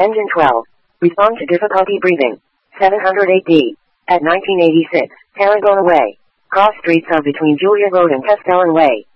Engine 12. Respond to difficulty breathing. 708D. At 1986, Tarragona Way. Cross streets are between Julia Road and Castellan Way.